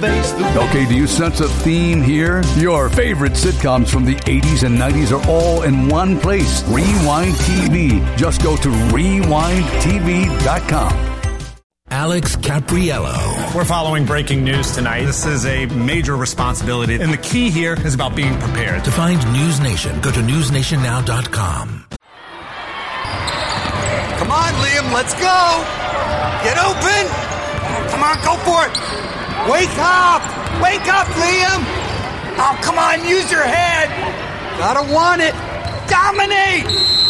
face the... Okay, do you sense a theme here? Your favorite sitcoms from the 80s and 90s are all in one place. Rewind TV. Just go to rewindtv.com. Alex Capriello. We're following breaking news tonight. This is a major responsibility, and the key here is about being prepared. To find News Nation, go to newsnationnow.com. Come on, Liam, let's go! Get open! Come on, go for it! Wake up! Wake up, Liam! Oh, come on, use your head! Gotta want it! Dominate!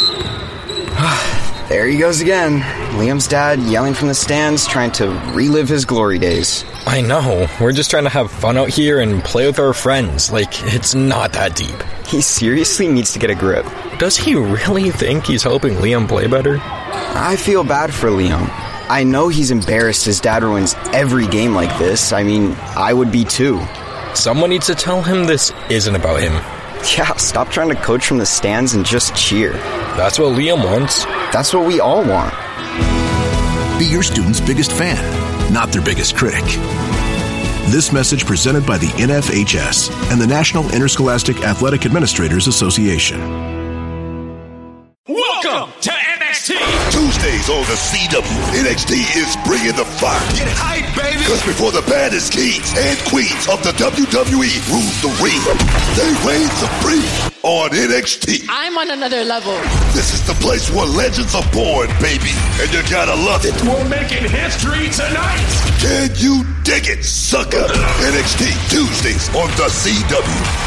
There he goes again. Liam's dad yelling from the stands, trying to relive his glory days. I know. We're just trying to have fun out here and play with our friends. Like, it's not that deep. He seriously needs to get a grip. Does he really think he's helping Liam play better? I feel bad for Liam. I know he's embarrassed his dad ruins every game like this. I mean, I would be too. Someone needs to tell him this isn't about him. Yeah, stop trying to coach from the stands and just cheer. That's what Liam wants. That's what we all want. Be your student's biggest fan, not their biggest critic. This message presented by the NFHS and the National Interscholastic Athletic Administrators Association. Welcome to NXT. Tuesdays on the CW, NXT is bringing the fire. Get hype, baby. Because before the baddest kings and queens of the WWE rule the ring, they reign supreme on NXT. I'm on another level. This is the place where legends are born, baby, and you gotta love it. We're making history tonight. Can you dig it, sucker? NXT Tuesdays on the CW.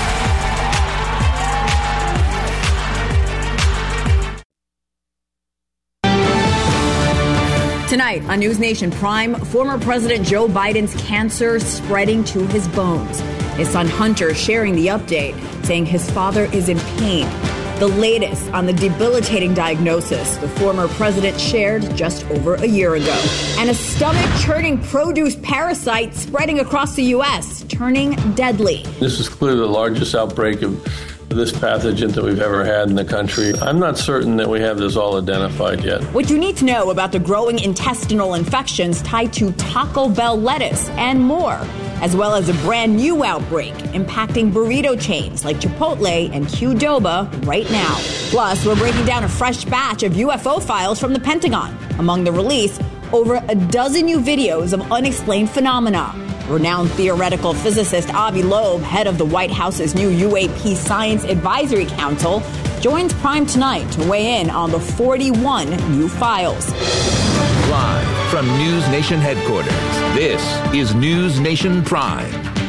Tonight on News Nation Prime, former President Joe Biden's cancer spreading to his bones. His son Hunter sharing the update, saying his father is in pain. The latest on the debilitating diagnosis the former president shared just over a year ago. And a stomach-churning produce parasite spreading across the U.S., turning deadly. This is clearly the largest outbreak of this pathogen that we've ever had in the country. I'm not certain that we have this all identified yet. What you need to know about the growing intestinal infections tied to Taco Bell lettuce and more, as well as a brand new outbreak impacting burrito chains like Chipotle and Qdoba right now. Plus, we're breaking down a fresh batch of UFO files from the Pentagon. Among the release, over a dozen new videos of unexplained phenomena. Renowned theoretical physicist Avi Loeb, head of the White House's new UAP Science Advisory Council, joins Prime tonight to weigh in on the 41 new files. Live from News Nation headquarters, this is News Nation Prime.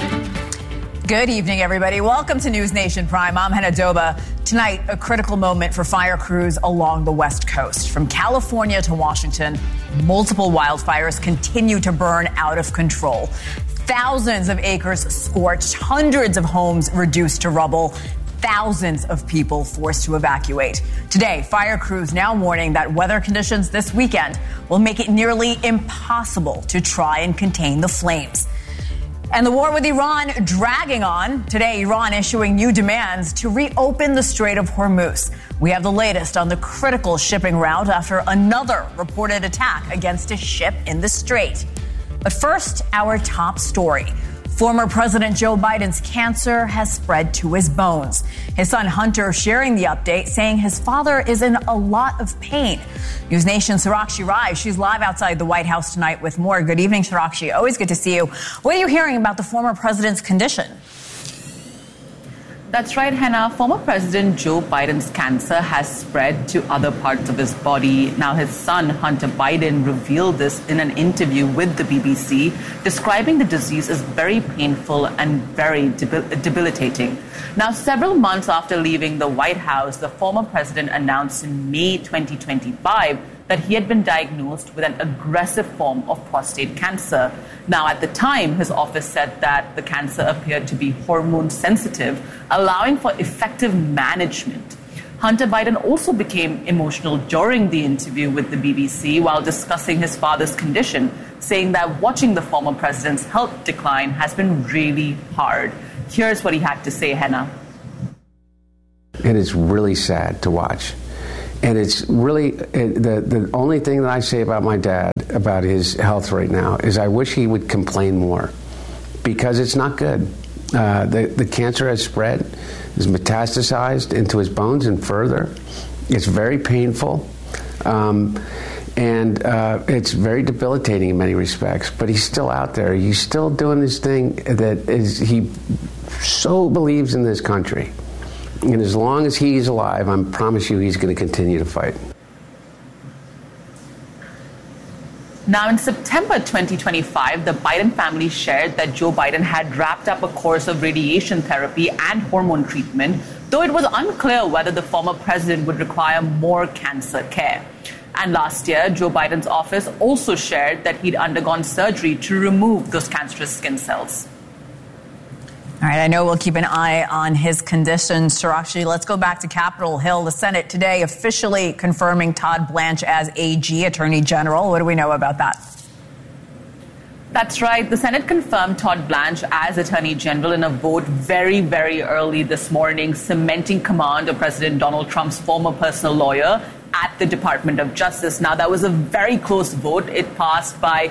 Good evening, everybody. Welcome to News Nation Prime. I'm Hannah Doba. Tonight, a critical moment for fire crews along the West Coast. From California to Washington, multiple wildfires continue to burn out of control. Thousands of acres scorched, hundreds of homes reduced to rubble, thousands of people forced to evacuate. Today, fire crews now warning that weather conditions this weekend will make it nearly impossible to try and contain the flames. And the war with Iran dragging on. Today, Iran issuing new demands to reopen the Strait of Hormuz. We have the latest on the critical shipping route after another reported attack against a ship in the strait. But first, our top story. Former President Joe Biden's cancer has spread to his bones. His son Hunter sharing the update, saying his father is in a lot of pain. News Nation's Sarakshi Rai, she's live outside the White House tonight with more. Good evening, Sarakshi. Always good to see you. What are you hearing about the former president's condition? That's right, Hannah. Former President Joe Biden's cancer has spread to other parts of his body. Now, his son, Hunter Biden, revealed this in an interview with the BBC, describing the disease as very painful and very debilitating. Now, several months after leaving the White House, the former president announced in May 2025 that he had been diagnosed with an aggressive form of prostate cancer. Now, at the time, his office said that the cancer appeared to be hormone sensitive, allowing for effective management. Hunter Biden also became emotional during the interview with the BBC while discussing his father's condition, saying that watching the former president's health decline has been really hard. Here's what he had to say, Hannah. It is really sad to watch. And it's really, the only thing that I say about my dad, about his health right now, is I wish he would complain more. because it's not good. The cancer has spread, is metastasized into his bones and further. It's very painful, and it's very debilitating in many respects. But he's still out there. He's still doing this thing that he so believes in this country. And as long as he's alive, I promise you he's going to continue to fight. Now, in September 2025, the Biden family shared that Joe Biden had wrapped up a course of radiation therapy and hormone treatment, though it was unclear whether the former president would require more cancer care. And last year, Joe Biden's office also shared that he'd undergone surgery to remove those cancerous skin cells. All right, I know we'll keep an eye on his condition. Sarakshi, let's go back to Capitol Hill. The Senate today officially confirming Todd Blanche as AG, Attorney General. What do we know about that? That's right. The Senate confirmed Todd Blanche as Attorney General in a vote very, very early this morning, cementing command of President Donald Trump's former personal lawyer at the Department of Justice. Now, that was a very close vote. It passed by,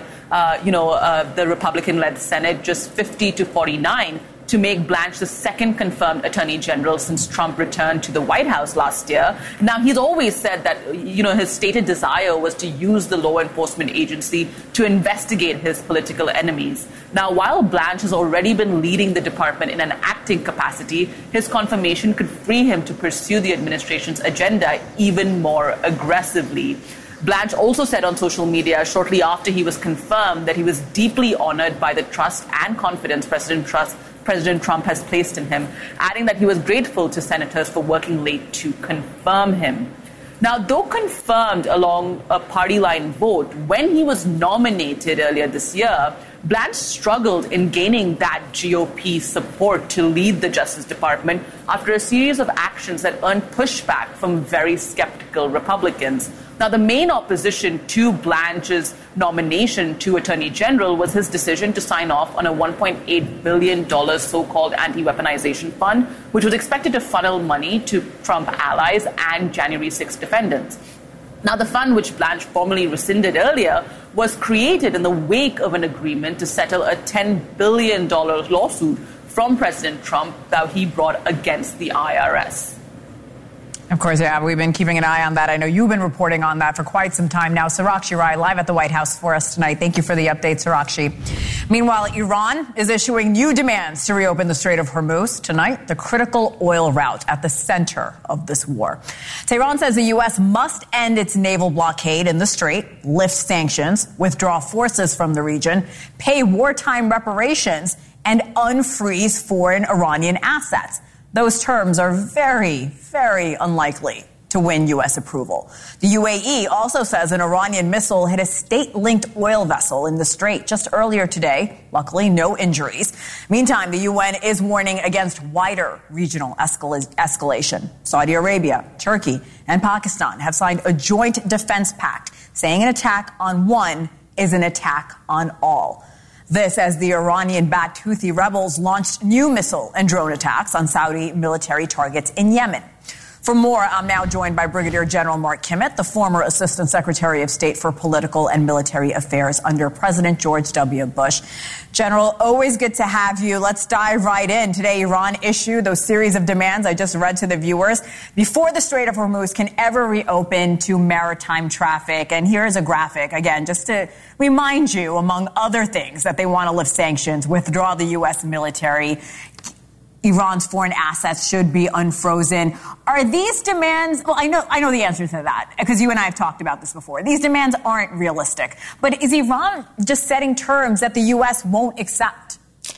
the Republican-led Senate just 50-49 to make Blanche the second confirmed Attorney General since Trump returned to the White House last year. Now, he's always said that, his stated desire was to use the law enforcement agency to investigate his political enemies. Now, while Blanche has already been leading the department in an acting capacity, his confirmation could free him to pursue the administration's agenda even more aggressively. Blanche also said on social media shortly after he was confirmed that he was deeply honored by the trust and confidence President Trump has placed in him, adding that he was grateful to senators for working late to confirm him. Now, though confirmed along a party line vote, when he was nominated earlier this year, Blanche struggled in gaining that GOP support to lead the Justice Department after a series of actions that earned pushback from very skeptical Republicans. Now, the main opposition to Blanche's nomination to Attorney General was his decision to sign off on a $1.8 billion so-called anti-weaponization fund, which was expected to funnel money to Trump allies and January 6 defendants. Now, the fund, which Blanche formally rescinded earlier, was created in the wake of an agreement to settle a $10 billion lawsuit from President Trump that he brought against the IRS. Of course, yeah, we've been keeping an eye on that. I know you've been reporting on that for quite some time now. Sarakshi Rai, live at the White House for us tonight. Thank you for the update, Sarakshi. Meanwhile, Iran is issuing new demands to reopen the Strait of Hormuz tonight, the critical oil route at the center of this war. Tehran says the U.S. must end its naval blockade in the strait, lift sanctions, withdraw forces from the region, pay wartime reparations, and unfreeze foreign Iranian assets. Those terms are very, very unlikely to win U.S. approval. The UAE also says an Iranian missile hit a state-linked oil vessel in the Strait just earlier today. Luckily, no injuries. Meantime, the UN is warning against wider regional escalation. Saudi Arabia, Turkey, and Pakistan have signed a joint defense pact, saying an attack on one is an attack on all. This as the Iranian-backed Houthi rebels launched new missile and drone attacks on Saudi military targets in Yemen. For more, I'm now joined by Brigadier General Mark Kimmitt, the former Assistant Secretary of State for Political and Military Affairs under President George W. Bush. General, always good to have you. Let's dive right in. Today, Iran issued those series of demands I just read to the viewers before the Strait of Hormuz can ever reopen to maritime traffic. And here's a graphic, again, just to remind you, among other things, that they want to lift sanctions, withdraw the U.S. military. Iran's foreign assets should be unfrozen. Are these demands, well, I know the answer to that, because you and I have talked about this before. These demands aren't realistic. But is Iran just setting terms that the U.S. won't accept?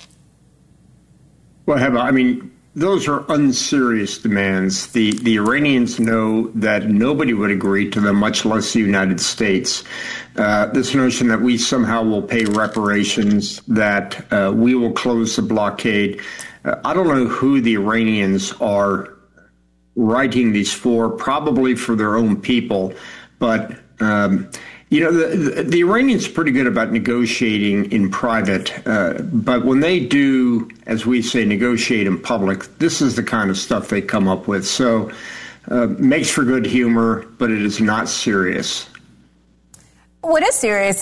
Well, Heba, those are unserious demands. The Iranians know that nobody would agree to them, much less the United States. This notion that we somehow will pay reparations, that we will close the blockade. I don't know who the Iranians are writing these for, probably for their own people. But, the Iranians are pretty good about negotiating in private. But when they do, as we say, negotiate in public, this is the kind of stuff they come up with. So makes for good humor, but it is not serious. What is serious